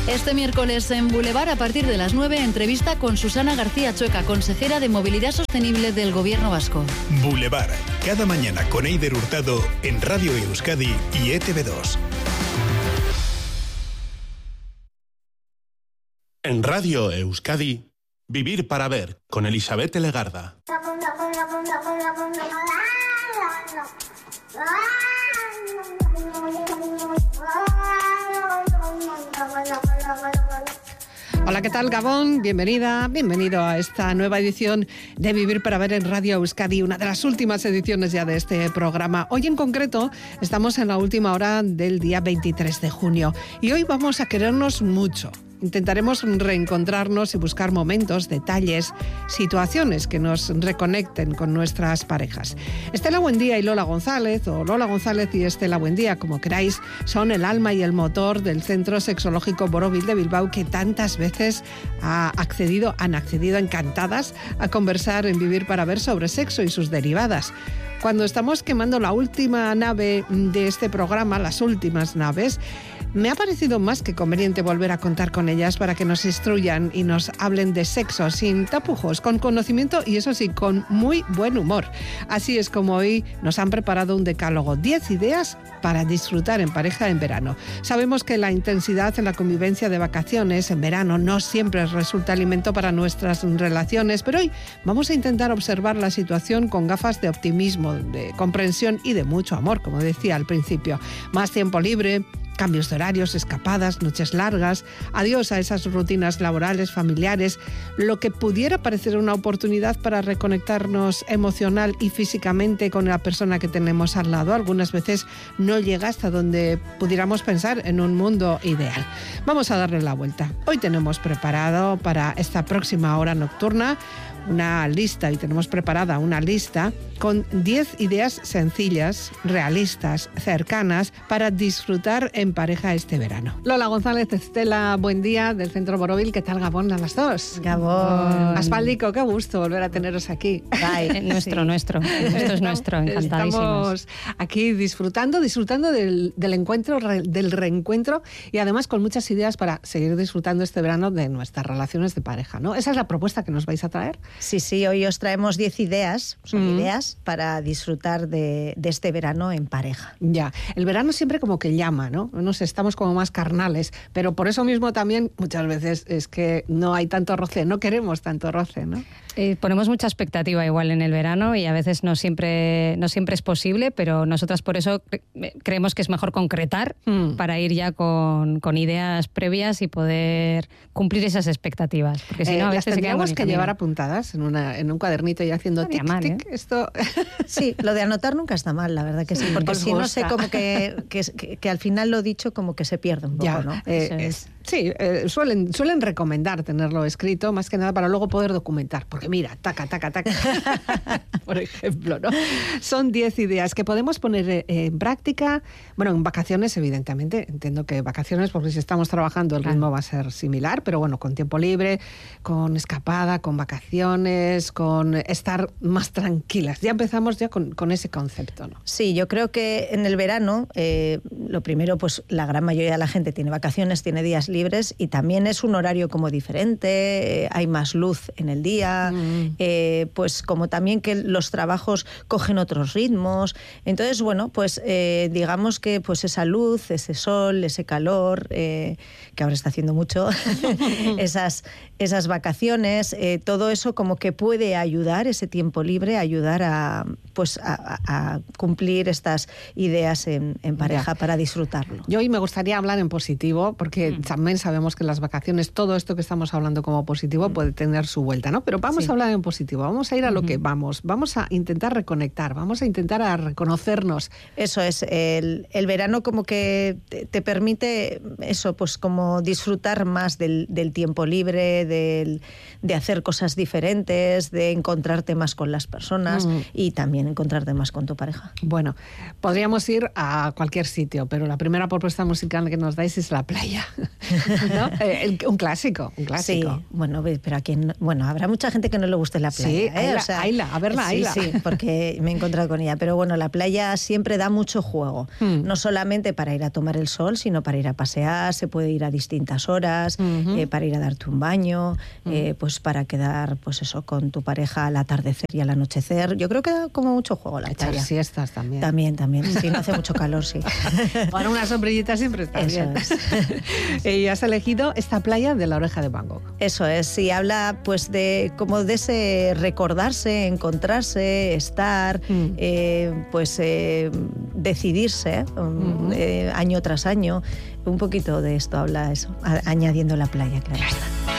Este miércoles en Boulevard, a partir de las 9, entrevista con Susana García Chueca, consejera de Movilidad Sostenible del Gobierno Vasco. Boulevard, cada mañana con Eider Hurtado en Radio Euskadi y ETV2. En Radio Euskadi, Vivir para Ver, con Elizabeth Legarda. Hola, ¿qué tal, Gabón? Bienvenida, bienvenido a esta nueva edición de Vivir para Ver en Radio Euskadi, una de las últimas ediciones ya de este programa. Hoy en concreto estamos en la última hora del día 23 de junio y hoy vamos a querernos mucho. Intentaremos reencontrarnos y buscar momentos, detalles, situaciones que nos reconecten con nuestras parejas. Estela Buendía y Lola González, o Lola González y Estela Buendía, como queráis, son el alma y el motor del Centro Sexológico Borovil de Bilbao, que tantas veces han accedido encantadas a conversar en Vivir para Ver sobre sexo y sus derivadas. Cuando estamos quemando la última nave de este programa, las últimas naves, me ha parecido más que conveniente volver a contar con ellas para que nos instruyan y nos hablen de sexo sin tapujos, con conocimiento y eso sí, con muy buen humor. Así es como hoy nos han preparado un decálogo, 10 ideas para disfrutar en pareja en verano. Sabemos que la intensidad en la convivencia de vacaciones en verano no siempre resulta alimento para nuestras relaciones, pero hoy vamos a intentar observar la situación con gafas de optimismo, de comprensión y de mucho amor, como decía al principio. Más tiempo libre, cambios de horarios, escapadas, noches largas, adiós a esas rutinas laborales, familiares, lo que pudiera parecer una oportunidad para reconectarnos emocional y físicamente con la persona que tenemos al lado. Algunas veces no llega hasta donde pudiéramos pensar en un mundo ideal. Vamos a darle la vuelta. Hoy tenemos preparado para esta próxima hora nocturna una lista, y tenemos preparada una lista con 10 ideas sencillas, realistas, cercanas para disfrutar en pareja este verano. Lola González, Estela, buen día, del Centro Borovil. ¿Qué tal, Gabón, a las dos? Gabón. Aspaldico, qué gusto volver a teneros aquí. Ay, nuestro, esto es nuestro, encantadísimos. Estamos aquí disfrutando del encuentro, del reencuentro y además con muchas ideas para seguir disfrutando este verano de nuestras relaciones de pareja, ¿no? Esa es la propuesta que nos vais a traer. Sí, hoy os traemos 10 ideas, ideas para disfrutar de este verano en pareja. Ya, el verano siempre como que llama, ¿no? Estamos como más carnales, pero por eso mismo también muchas veces es que no hay tanto roce, no queremos tanto roce, ¿no? Ponemos mucha expectativa igual en el verano y a veces no siempre es posible, pero nosotras por eso creemos que es mejor concretar para ir ya con ideas previas y poder cumplir esas expectativas. Porque si no, a veces las tendríamos que llevar apuntadas en un cuadernito y haciendo tic, tic, esto. Sí, lo de anotar nunca está mal, la verdad que sí, porque si no sé como que al final lo dicho como que se pierde un poco, ya, ¿no? Sí, suelen recomendar tenerlo escrito, más que nada para luego poder documentar, porque mira, taca, por ejemplo, ¿no? Son 10 ideas que podemos poner en práctica, bueno, en vacaciones evidentemente, entiendo que vacaciones, porque si estamos trabajando el ritmo va a ser similar, pero bueno, con tiempo libre, con escapada, con vacaciones, con estar más tranquilas. Ya empezamos ya con ese concepto, ¿no? Sí, yo creo que en el verano, lo primero, pues la gran mayoría de la gente tiene vacaciones, tiene días libres y también es un horario como diferente, hay más luz en el día, pues como también que los trabajos cogen otros ritmos. Entonces, bueno, pues digamos que pues esa luz, ese sol, ese calor, que ahora está haciendo mucho, esas vacaciones, todo eso como que puede ayudar, ese tiempo libre, ayudar a cumplir estas ideas en pareja para disfrutarlo. Yo hoy me gustaría hablar en positivo, porque también sabemos que en las vacaciones todo esto que estamos hablando como positivo puede tener su vuelta, ¿no? Pero vamos a hablar en positivo, vamos a ir a lo que vamos a intentar reconectar, vamos a intentar a reconocernos. Eso es, el verano como que te permite eso, pues como disfrutar más del tiempo libre, de hacer cosas diferentes, de encontrarte más con las personas y también encontrarte más con tu pareja. Bueno, podríamos ir a cualquier sitio, pero la primera propuesta musical que nos dais es la playa. ¿No? Un clásico. Sí, bueno, pero a quien, habrá mucha gente que no le guste la playa. Sí, Ayla, a verla, Ayla. Sí, porque me he encontrado con ella. Pero bueno, la playa siempre da mucho juego. No solamente para ir a tomar el sol, sino para ir a pasear, se puede ir a distintas horas, para ir a darte un baño, pues para quedar, pues eso, con tu pareja al atardecer y al anochecer. Yo creo que da como mucho juego la playa. Echar siestas también. También. Sí, no hace mucho calor, sí. Bueno, una sombrillita siempre está bien. Y has elegido esta playa de la Oreja de Van Gogh. Eso es, sí, habla pues de como de ese recordarse, encontrarse, estar, decidirse año tras año. Un poquito de esto habla eso, añadiendo la playa, claro está.